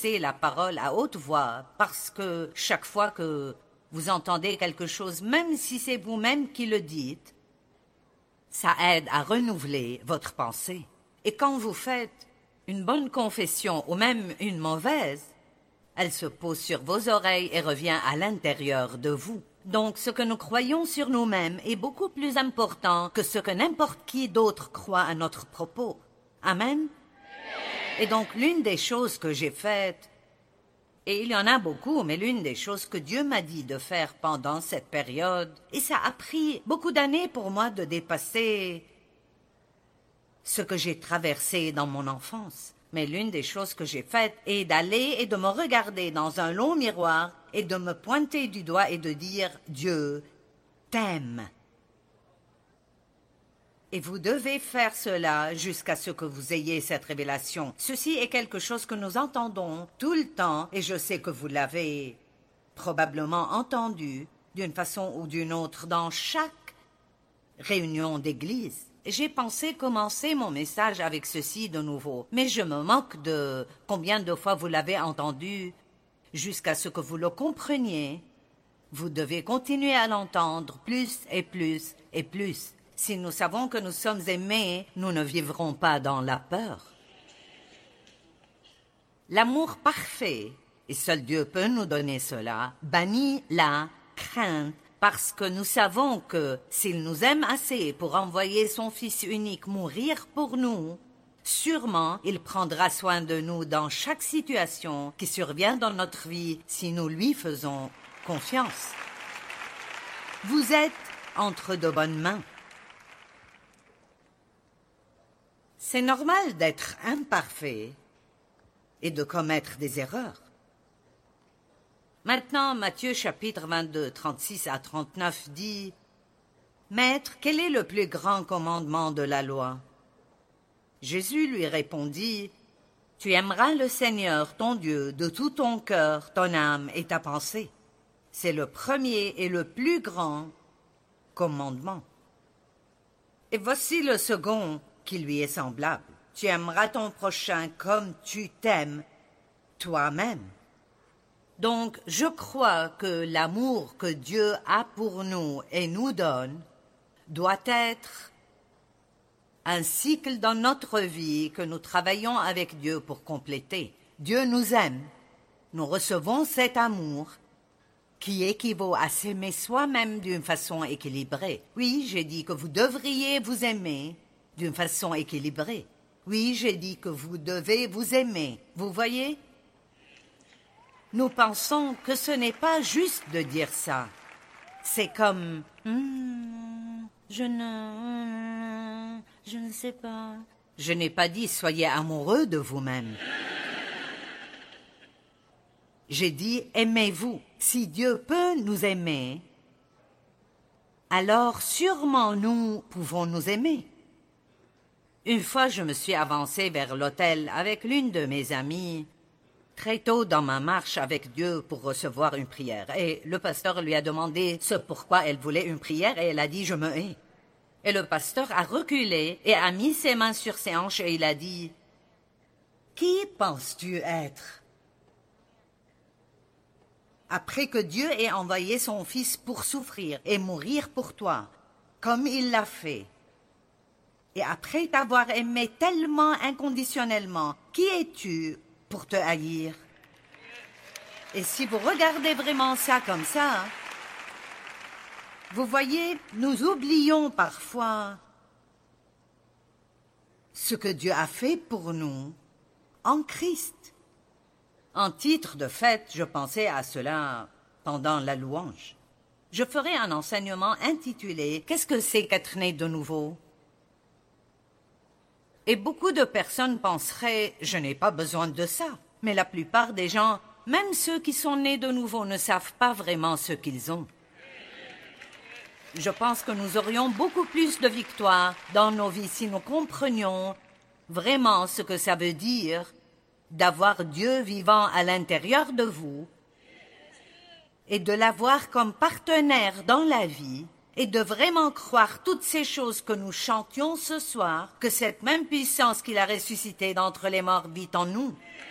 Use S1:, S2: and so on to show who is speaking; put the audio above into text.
S1: professez la parole à haute voix, parce que chaque fois que vous entendez quelque chose, même si c'est vous-même qui le dites, ça aide à renouveler votre pensée. Et quand vous faites une bonne confession ou même une mauvaise, elle se pose sur vos oreilles et revient à l'intérieur de vous. Donc ce que nous croyons sur nous-mêmes est beaucoup plus important que ce que n'importe qui d'autre croit à notre propos. Amen. Et donc l'une des choses que j'ai faites, et il y en a beaucoup, mais l'une des choses que Dieu m'a dit de faire pendant cette période, et ça a pris beaucoup d'années pour moi de dépasser ce que j'ai traversé dans mon enfance. Mais l'une des choses que j'ai faites est d'aller et de me regarder dans un long miroir et de me pointer du doigt et de dire « Dieu t'aime ». Et vous devez faire cela jusqu'à ce que vous ayez cette révélation. Ceci est quelque chose que nous entendons tout le temps, et je sais que vous l'avez probablement entendu d'une façon ou d'une autre dans chaque réunion d'église. J'ai pensé commencer mon message avec ceci de nouveau, mais je me moque de combien de fois vous l'avez entendu. Jusqu'à ce que vous le compreniez, vous devez continuer à l'entendre plus et plus et plus. Si nous savons que nous sommes aimés, nous ne vivrons pas dans la peur. L'amour parfait, et seul Dieu peut nous donner cela, bannit la crainte, parce que nous savons que s'il nous aime assez pour envoyer son Fils unique mourir pour nous, sûrement il prendra soin de nous dans chaque situation qui survient dans notre vie si nous lui faisons confiance. Vous êtes entre de bonnes mains. C'est normal d'être imparfait et de commettre des erreurs. Maintenant, Matthieu chapitre 22, 36 à 39 dit « Maître, quel est le plus grand commandement de la loi ?» Jésus lui répondit « Tu aimeras le Seigneur, ton Dieu, de tout ton cœur, ton âme et ta pensée. C'est le premier et le plus grand commandement. Et voici le second qui lui est semblable. Tu aimeras ton prochain comme tu t'aimes toi-même. » Donc, je crois que l'amour que Dieu a pour nous et nous donne doit être un cycle dans notre vie que nous travaillons avec Dieu pour compléter. Dieu nous aime. Nous recevons cet amour qui équivaut à s'aimer soi-même d'une façon équilibrée. Oui, j'ai dit que vous devriez vous aimer d'une façon équilibrée. Oui, j'ai dit que vous devez vous aimer. Vous voyez ? Nous pensons que ce n'est pas juste de dire ça. C'est comme je ne sais pas. Je n'ai pas dit soyez amoureux de vous-même. J'ai dit aimez-vous. Si Dieu peut nous aimer, alors sûrement nous pouvons nous aimer. Une fois, je me suis avancée vers l'autel avec l'une de mes amies très tôt dans ma marche avec Dieu pour recevoir une prière. Et le pasteur lui a demandé ce pourquoi elle voulait une prière et elle a dit « Je me hais ». Et le pasteur a reculé et a mis ses mains sur ses hanches et il a dit « Qui penses-tu être ?» Après que Dieu ait envoyé son Fils pour souffrir et mourir pour toi, comme il l'a fait, et après t'avoir aimé tellement inconditionnellement, qui es-tu pour te haïr? Et si vous regardez vraiment ça comme ça, vous voyez, nous oublions parfois ce que Dieu a fait pour nous en Christ. En titre de fête, je pensais à cela pendant la louange. Je ferai un enseignement intitulé « Qu'est-ce que c'est qu'être né de nouveau ?» Et beaucoup de personnes penseraient « Je n'ai pas besoin de ça ». Mais la plupart des gens, même ceux qui sont nés de nouveau, ne savent pas vraiment ce qu'ils ont. Je pense que nous aurions beaucoup plus de victoires dans nos vies si nous comprenions vraiment ce que ça veut dire d'avoir Dieu vivant à l'intérieur de vous et de l'avoir comme partenaire dans la vie et de vraiment croire toutes ces choses que nous chantions ce soir, que cette même puissance qu'il a ressuscité d'entre les morts vit en nous.